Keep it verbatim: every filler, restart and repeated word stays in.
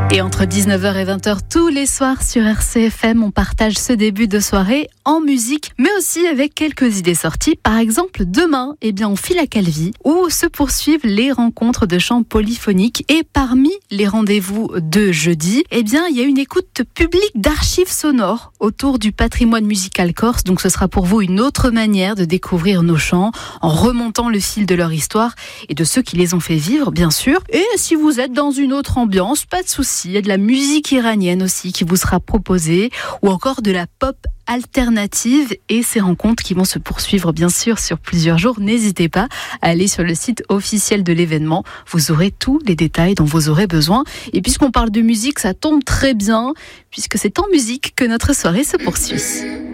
Et entre dix-neuf heures et vingt heures tous les soirs sur R C F M, on partage ce début de soirée en musique, mais aussi avec quelques idées sorties. Par exemple, demain, eh bien, on file à Calvi, où se poursuivent les rencontres de chants polyphoniques. Et parmi les rendez-vous de jeudi, eh bien, il y a une écoute publique d'archives sonores autour du patrimoine musical corse. Donc, ce sera pour vous une autre manière de découvrir nos chants, en remontant le fil de leur histoire et de ceux qui les ont fait vivre, bien sûr. Et si vous êtes dans une autre ambiance, pas de souci. Il y a de la musique iranienne aussi qui vous sera proposée, ou encore de la pop alternative, et ces rencontres qui vont se poursuivre bien sûr sur plusieurs jours. N'hésitez pas à aller sur le site officiel de l'événement, vous aurez tous les détails dont vous aurez besoin. Et puisqu'on parle de musique, ça tombe très bien, puisque c'est en musique que notre soirée se poursuit.